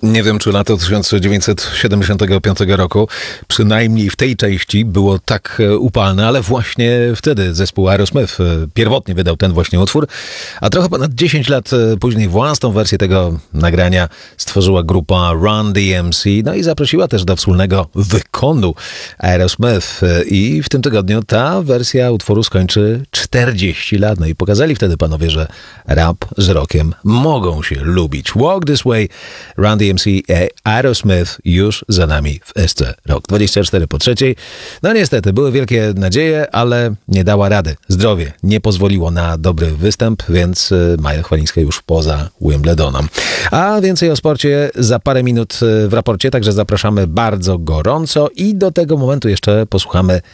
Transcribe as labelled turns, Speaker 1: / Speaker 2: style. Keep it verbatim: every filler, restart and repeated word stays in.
Speaker 1: Nie wiem, czy lato tysiąc dziewięćset siedemdziesiątego piątego roku, przynajmniej w tej części, było tak upalne, ale właśnie wtedy zespół Aerosmith pierwotnie wydał ten właśnie utwór, a trochę ponad dziesięć lat później własną wersję tego nagrania stworzyła grupa Run D M C, no i zaprosiła też do wspólnego wykonu Aerosmith. I w tym tygodniu ta wersja utworu skończy czterdzieści lat. No i pokazali wtedy panowie, że rap z rockiem mogą się lubić. Walk This Way, Run D M C, Aerosmith już za nami w S C Rock. dwadzieścia cztery po trzeciej. No niestety, były wielkie nadzieje, ale nie dała rady. Zdrowie nie pozwoliło na dobry występ, więc Maja Chwalińska już poza Wimbledonem. A więcej o sporcie za parę minut w raporcie, także zapraszamy bardzo gorąco i do tego momentu jeszcze posłuchamy